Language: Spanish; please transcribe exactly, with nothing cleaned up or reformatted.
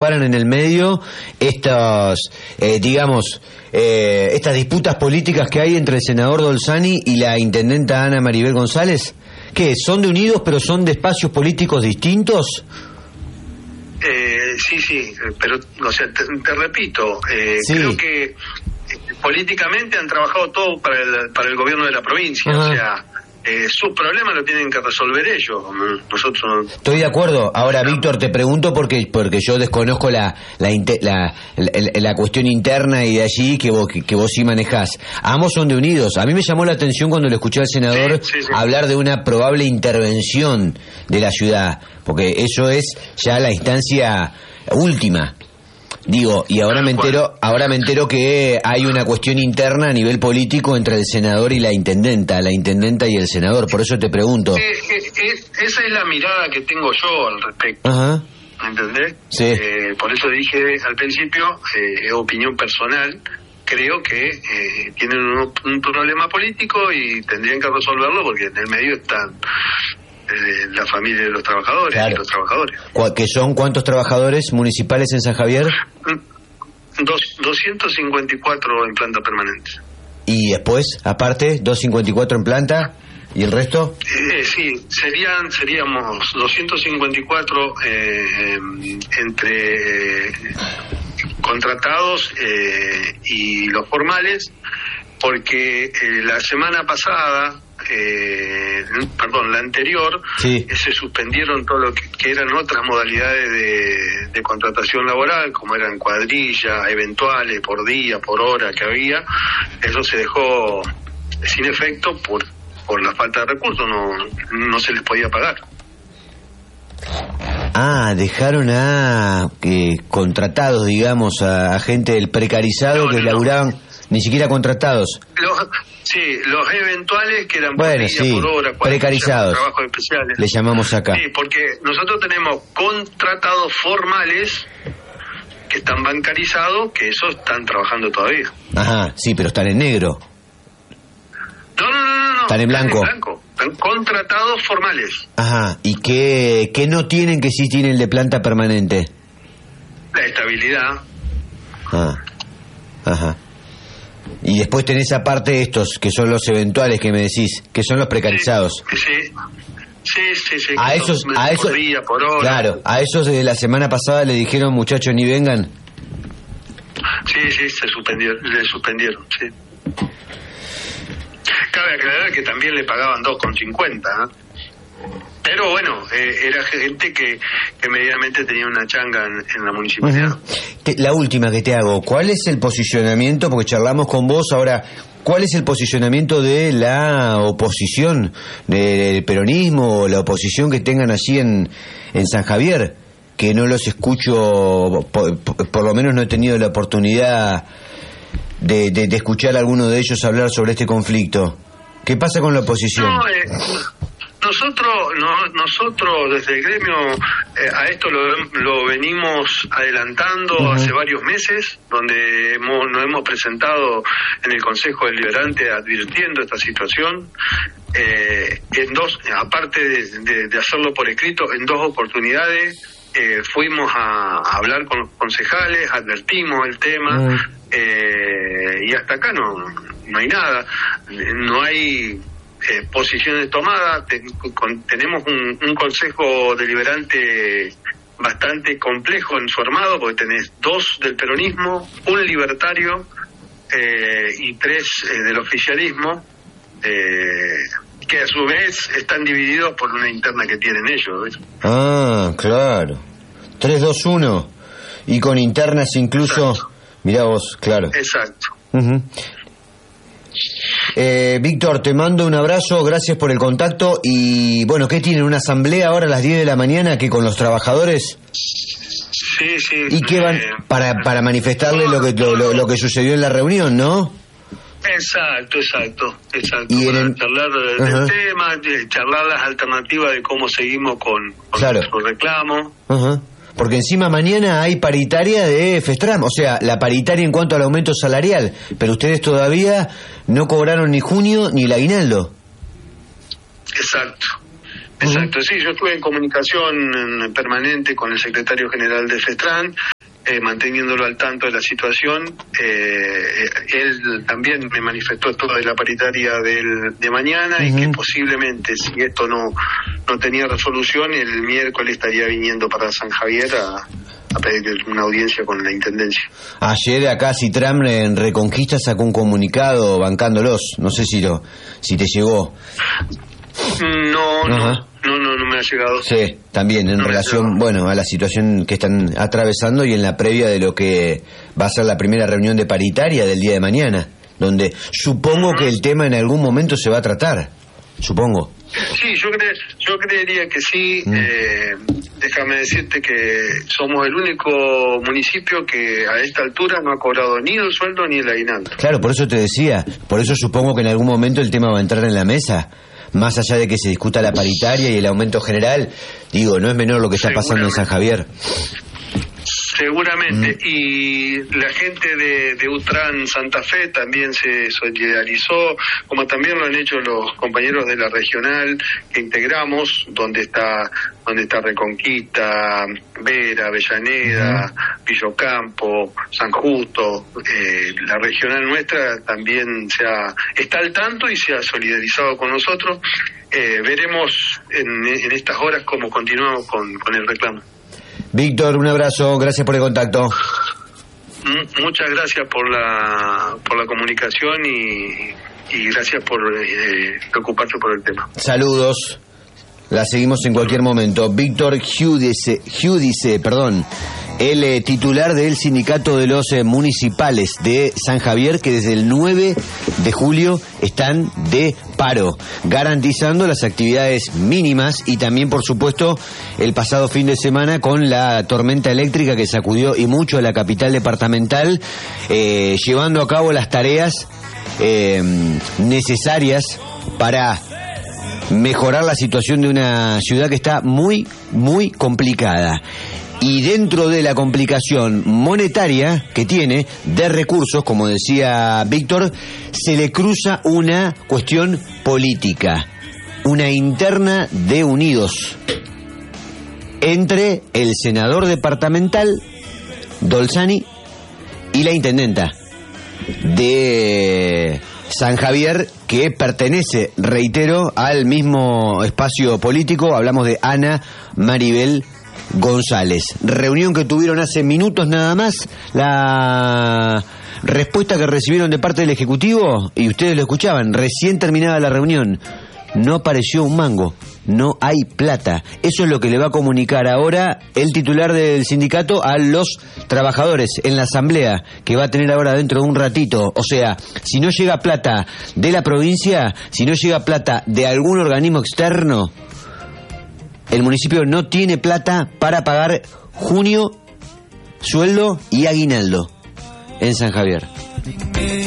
paran en el medio estas, eh, digamos, eh, estas disputas políticas que hay entre el senador Dolzani y la intendenta Ana Maribel González? ¿Qué? ¿Son de unidos pero son de espacios políticos distintos? Eh, sí, sí, pero, o sea, te, te repito, eh, sí. creo que eh, políticamente han trabajado todo para el, para el gobierno de la provincia, Ajá. o sea... Eh, sus problemas lo tienen que resolver ellos. Nosotros. Estoy de acuerdo. Ahora, no. Víctor, te pregunto porque porque yo desconozco la la, la la la cuestión interna y de allí que vos que vos sí manejás. Ambos son de unidos. A mí me llamó la atención cuando le escuché al senador sí, sí, sí. hablar de una probable intervención de la ciudad, porque eso es ya la instancia última. Digo, y ahora me entero, ahora me entero que hay una cuestión interna a nivel político entre el senador y la intendenta, la intendenta y el senador, por eso te pregunto. Eh, eh, eh, esa es la mirada que tengo yo al respecto. Ajá. ¿Entendés? Sí. Eh, por eso dije al principio, eh, es opinión personal, creo que eh, tienen un, un problema político y tendrían que resolverlo porque en el medio están eh, la familia de los trabajadores claro. y los trabajadores. ¿Qué son cuántos trabajadores municipales en San Javier? Dos, doscientos cincuenta y cuatro en planta permanente. ¿Y después, aparte, doscientos cincuenta y cuatro en planta? ¿Y el resto? Eh, sí, serían seríamos doscientos cincuenta y cuatro eh, eh, entre eh, contratados eh, y los formales, porque eh, la semana pasada, eh, perdón, la anterior, sí. eh, se suspendieron todo lo que, que eran otras modalidades de, de contratación laboral, como eran cuadrillas, eventuales, por día, por hora que había. Eso se dejó sin efecto por por la falta de recursos, no no se les podía pagar. Ah, dejaron a eh, contratados, digamos, a, a gente del precarizado no, que no, laburaban, no. ni siquiera contratados. Los, sí, los eventuales que eran bueno, por día, sí, por hora, precarizados, trabajos especiales. Le llamamos acá. Sí, porque nosotros tenemos contratados formales que están bancarizados, que esos están trabajando todavía. Ajá, sí, pero están en negro. No, no, no, no. Están en blanco. Están en blanco. Están contratados formales. Ajá. ¿Y qué, qué no tienen que sí tienen de planta permanente? La estabilidad. Ah. Ajá. Y después tenés aparte estos, que son los eventuales que me decís, que son los precarizados. Sí, sí. Sí, sí, sí. A esos, a esos, por día, por hora. Claro, a esos de la semana pasada le dijeron, muchachos, ni vengan. Sí, sí, se suspendieron, le suspendieron, sí. Cabe aclarar que también le pagaban dos con cincuenta, ¿eh? Pero bueno, eh, era gente que, que medianamente tenía una changa en, en la municipalidad. Uh-huh. La última que te hago, ¿cuál es el posicionamiento? Porque charlamos con vos ahora, ¿cuál es el posicionamiento de la oposición, del peronismo, o la oposición que tengan allí en, en San Javier? Que no los escucho, por, por lo menos no he tenido la oportunidad de, de, de escuchar a alguno de ellos hablar sobre este conflicto. ¿Qué pasa con la oposición? No, eh, nosotros no, nosotros desde el gremio eh, a esto lo, lo venimos adelantando uh-huh. hace varios meses, donde hemos, nos hemos presentado en el Consejo Deliberante advirtiendo esta situación. Eh, en dos, aparte de, de, de hacerlo por escrito, en dos oportunidades eh, fuimos a, a hablar con los concejales, advertimos el tema. Uh-huh. Eh, y hasta acá no no hay nada, no hay eh, posiciones tomadas. Ten, con, tenemos un, un consejo deliberante bastante complejo en su armado, porque tenés dos del peronismo, un libertario eh, y tres eh, del oficialismo, eh, que a su vez están divididos por una interna que tienen ellos, ¿ves? Ah, claro, tres dos uno y con internas incluso. Exacto. Mirá vos, claro. Exacto. Uh-huh. Eh, Víctor, te mando un abrazo, gracias por el contacto. Y bueno, ¿qué tienen? ¿Una asamblea ahora a las diez de la mañana que con los trabajadores? Sí, sí. ¿Y qué van? Eh, para para manifestarle lo que lo, lo, lo que sucedió en la reunión, ¿no? Exacto, exacto, exacto. Y para el... charlar del uh-huh. tema, de charlar las alternativas de cómo seguimos con, con claro. nuestro reclamo. Ajá. Uh-huh. Porque encima mañana hay paritaria de FESTRAM, o sea, la paritaria en cuanto al aumento salarial, pero ustedes todavía no cobraron ni junio ni el aguinaldo. Exacto, exacto. Uh-huh. Sí, yo estuve en comunicación permanente con el secretario general de FESTRAM. eh, manteniéndolo al tanto de la situación. Eh, él también me manifestó esto de la paritaria del, de mañana, uh-huh. y que posiblemente, si esto no, no tenía resolución, el miércoles estaría viniendo para San Javier a, a pedir una audiencia con la Intendencia. Ayer acá Citram en Reconquista sacó un comunicado bancándolos, no sé si lo, si te llegó. No, uh-huh. no. No, no, no me ha llegado. Sí, también en no relación, bueno, a la situación que están atravesando y en la previa de lo que va a ser la primera reunión de paritaria del día de mañana, donde supongo uh-huh. que el tema en algún momento se va a tratar, supongo. Sí, yo, cre yo creería que sí. Mm. Eh, déjame decirte que somos el único municipio que a esta altura no ha cobrado ni el sueldo ni el aguinaldo. Claro, por eso te decía, por eso supongo que en algún momento el tema va a entrar en la mesa. Más allá de que se discuta la paritaria y el aumento general, digo, no es menor lo que está pasando en San Javier. Seguramente, mm. y la gente de, de Utran Santa Fe también se solidarizó, como también lo han hecho los compañeros de la regional que integramos, donde está donde está Reconquista, Vera, Avellaneda, mm. Villocampo, San Justo. Eh, la regional nuestra también se ha, está al tanto y se ha solidarizado con nosotros. Eh, veremos en, en estas horas cómo continuamos con, con el reclamo. Víctor, un abrazo, gracias por el contacto. Muchas gracias por la por la comunicación y, y gracias por eh, preocuparse por el tema. Saludos, la seguimos en cualquier momento. Víctor Giudice, Giudice, perdón, el eh, titular del sindicato de los eh, municipales de San Javier, que desde el nueve de julio están de paro, garantizando las actividades mínimas y también, por supuesto, el pasado fin de semana con la tormenta eléctrica que sacudió y mucho a la capital departamental, eh, llevando a cabo las tareas eh, necesarias para mejorar la situación de una ciudad que está muy, muy complicada. Y dentro de la complicación monetaria que tiene, de recursos, como decía Víctor, se le cruza una cuestión política, una interna de Unidos, entre el senador departamental, Dolzani, y la intendenta de San Javier, que pertenece, reitero, al mismo espacio político. Hablamos de Ana Maribel González. Reunión que tuvieron hace minutos nada más. La respuesta que recibieron de parte del Ejecutivo, y ustedes lo escuchaban, recién terminada la reunión, no apareció un mango, no hay plata. Eso es lo que le va a comunicar ahora el titular del sindicato a los trabajadores en la asamblea que va a tener ahora dentro de un ratito. O sea, si no llega plata de la provincia, si no llega plata de algún organismo externo, el municipio no tiene plata para pagar junio, sueldo y aguinaldo en San Javier.